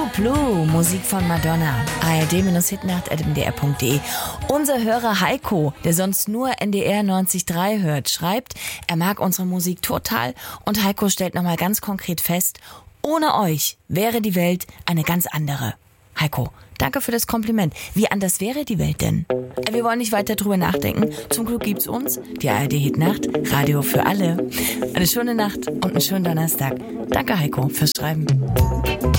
True Blue, Musik von Madonna. ard-hitnacht@mdr.de. Unser Hörer Heiko, der sonst nur NDR 90.3 hört, schreibt, er mag unsere Musik total und Heiko stellt nochmal ganz konkret fest, ohne euch wäre die Welt eine ganz andere. Heiko, danke für das Kompliment. Wie anders wäre die Welt denn? Wir wollen nicht weiter drüber nachdenken. Zum Glück gibt's uns, die ARD-Hitnacht, Radio für alle. Eine schöne Nacht und einen schönen Donnerstag. Danke, Heiko, fürs Schreiben.